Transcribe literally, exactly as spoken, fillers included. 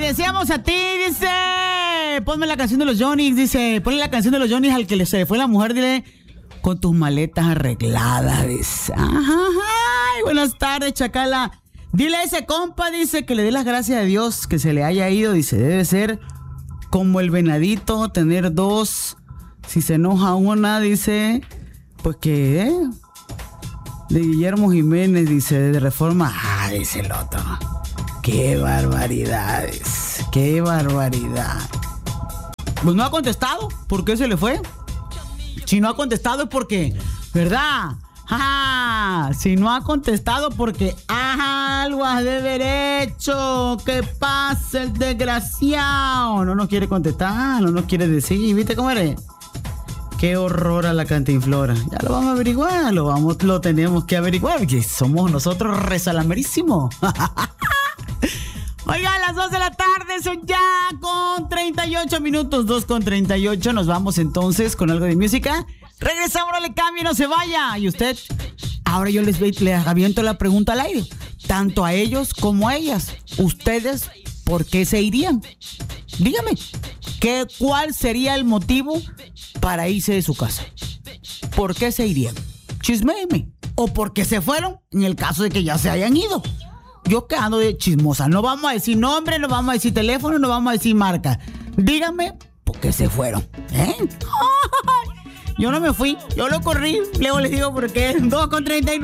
deseamos a ti, dice. Ponme la canción de los Johnnies, dice. Ponle la canción de los Johnnies al que le se le fue la mujer, dile. Con tus maletas arregladas, dice. Ajá, ay, buenas tardes, Chacala. Dile a ese compa, dice, que le dé las gracias a Dios que se le haya ido, dice. Debe ser como el venadito, tener dos. Si se enoja una, dice, pues que, ¿eh? De Guillermo Jiménez, dice, de Reforma. Ah, dice el otro. Qué barbaridades, qué barbaridad. Pues no ha contestado, ¿por qué se le fue? Si no ha contestado es porque, ¿verdad? Ajá, si no ha contestado porque ajá, algo has de haber hecho. ¿Qué pasa el desgraciado? No nos quiere contestar, no nos quiere decir. ¿Viste cómo eres? Qué horror a la Cantinflora. Ya lo vamos a averiguar, lo, vamos, lo tenemos que averiguar, que somos nosotros resalamerísimos. Oigan, a las dos de la tarde son ya con treinta y ocho minutos, dos con treinta y ocho. Nos vamos entonces con algo de música. Regresamos, no le cambie, no se vaya. Y usted, ahora yo les, les aviento la pregunta al aire. Tanto a ellos como a ellas. ¿Ustedes por qué se irían? Dígame, ¿qué, ¿cuál sería el motivo para irse de su casa? ¿Por qué se irían? Chisméeme. ¿O por qué se fueron? En el caso de que ya se hayan ido. Yo quedando de chismosa. No vamos a decir nombre, no vamos a decir teléfono, no vamos a decir marca. Díganme por qué se fueron. ¿Eh? Yo no me fui, yo lo corrí. Luego les digo por qué. dos con treinta y nueve.